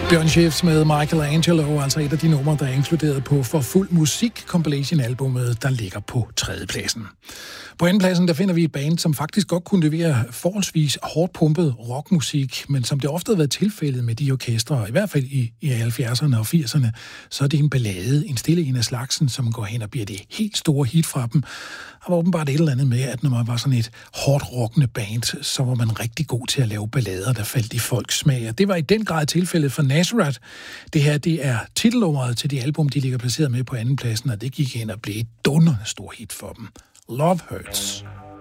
Bjørn Schiffs med Michelangelo, altså et af de numre, der er inkluderet på For Fuld Musik compilation-albummet, der ligger på 3. pladsen. På andenpladsen, der finder vi et band, som faktisk godt kunne levere forholdsvis hårdt pumpet rockmusik, men som det ofte har været tilfældet med de orkestre, i hvert fald i 70'erne og 80'erne, så er det en ballade, en stille en af slagsen, som går hen og bliver det helt store hit fra dem. Og var åbenbart et eller andet med, at når man var sådan et hårdt rockende band, så var man rigtig god til at lave ballader, der faldt i folks smag. Og det var i den grad tilfældet for Nazareth. Det her, det er titelnummeret til det album, de ligger placeret med på andenpladsen, og det gik hen og blev et dundrende stor hit for dem. Love Hurts.